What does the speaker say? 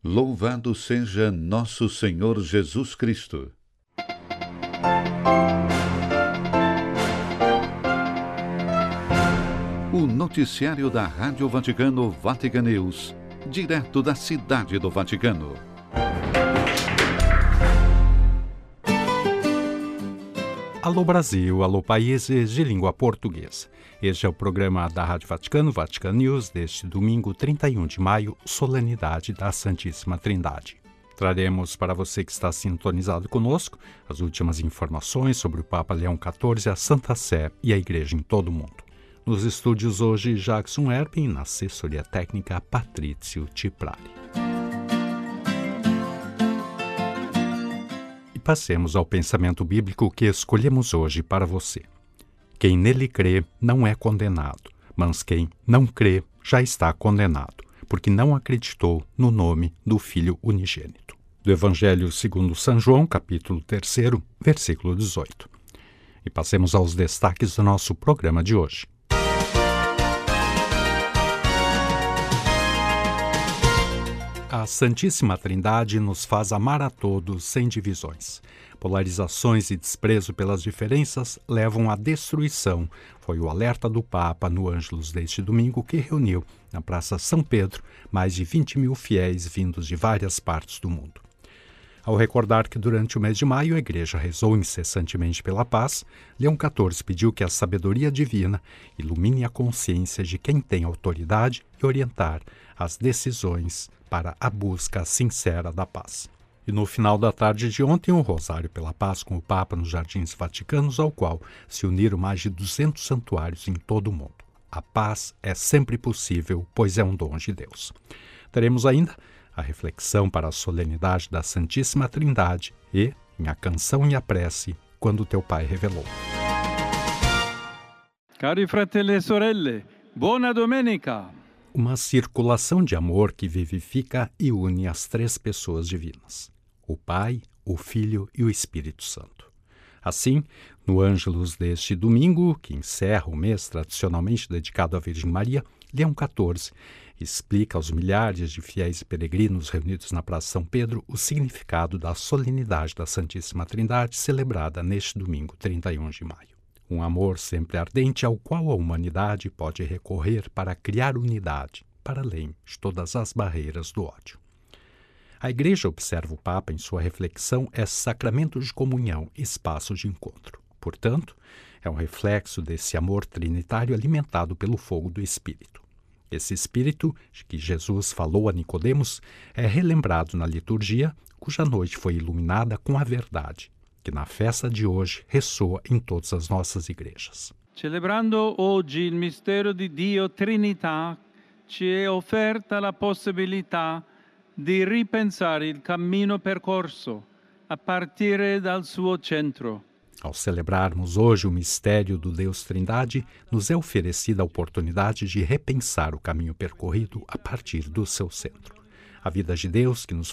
Louvado seja nosso Senhor Jesus Cristo. O noticiário da Rádio Vaticano Vatican News, direto da Cidade do Vaticano. Alô Brasil, alô países de língua portuguesa. Este é o programa da Rádio Vaticano, Vatican News, deste domingo 31 de maio, solenidade da Santíssima Trindade. Traremos para você que está sintonizado conosco as últimas informações sobre o Papa Leão XIV, a Santa Sé e a Igreja em todo o mundo. Nos estúdios hoje, Jackson Erpin, na assessoria técnica, Patrício Tiprari. Passemos ao pensamento bíblico que escolhemos hoje para você. Quem nele crê não é condenado, mas quem não crê já está condenado, porque não acreditou no nome do Filho unigênito. Do Evangelho segundo São João, capítulo 3, versículo 18. E passemos aos destaques do nosso programa de hoje. A Santíssima Trindade nos faz amar a todos sem divisões. Polarizações e desprezo pelas diferenças levam à destruição. Foi o alerta do Papa no Ângelus deste domingo, que reuniu, na Praça São Pedro, mais de 20 mil fiéis vindos de várias partes do mundo. Ao recordar que durante o mês de maio a Igreja rezou incessantemente pela paz, Leão XIV pediu que a sabedoria divina ilumine a consciência de quem tem autoridade e orientar as decisões para a busca sincera da paz. E no final da tarde de ontem, o Rosário pela Paz com o Papa nos Jardins Vaticanos, ao qual se uniram mais de 200 santuários em todo o mundo. A paz é sempre possível, pois é um dom de Deus. Teremos ainda a reflexão para a solenidade da Santíssima Trindade e, em A Canção e a Prece, Quando Teu Pai Revelou. Cari fratelli e sorelle, buona domenica! Uma circulação de amor que vivifica e une as três pessoas divinas, o Pai, o Filho e o Espírito Santo. Assim, no Ângelus deste domingo, que encerra o mês tradicionalmente dedicado à Virgem Maria, Leão XIV explica aos milhares de fiéis e peregrinos reunidos na Praça São Pedro o significado da solenidade da Santíssima Trindade celebrada neste domingo, 31 de maio. Um amor sempre ardente ao qual a humanidade pode recorrer para criar unidade, para além de todas as barreiras do ódio. A Igreja, observa o Papa em sua reflexão, é sacramento de comunhão, espaço de encontro. Portanto, é um reflexo desse amor trinitário alimentado pelo fogo do Espírito. Esse Espírito, de que Jesus falou a Nicodemos, é relembrado na liturgia, cuja noite foi iluminada com a verdade, que na festa de hoje ressoa em todas as nossas igrejas. Celebrando oggi il mistero di Dio Trinità, ci è offerta la possibilità di ripensare il cammino percorso a partire dal suo centro. Ao celebrarmos hoje o mistério do Deus Trindade, nos é oferecida a oportunidade de repensar o caminho percorrido a partir do seu centro. A vida de Deus, que nos